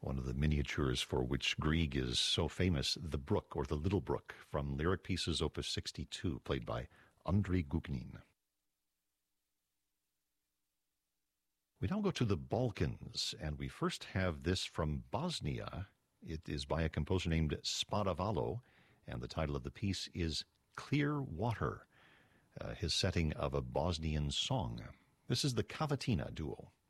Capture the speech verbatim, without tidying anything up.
one of the miniatures for which Grieg is so famous, The Brook, or The Little Brook, from Lyric Pieces Opus sixty-two, played by Andrei Gugnin. We now go to the Balkans, and we first have this from Bosnia. It is by a composer named Spadavalo, and the title of the piece is Clear Water, uh, his setting of a Bosnian song. This is the Cavatina duo.